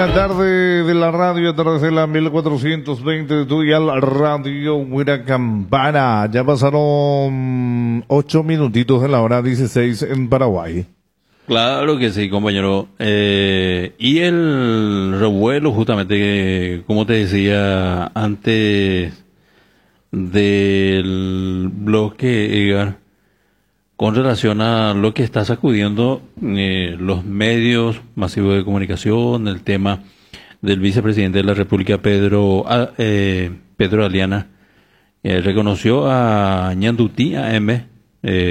La tarde de la radio, tarde de la 1420 de tu dial Radio Huira Campana. Ya pasaron 8 minutitos de la hora 16 en Paraguay. Claro que sí, compañero. Y el revuelo, justamente, como te decía antes del bloque, Edgar, con relación a lo que está sacudiendo los medios masivos de comunicación, el tema del vicepresidente de la República, Pedro Aliana, reconoció a Ñandutí AM,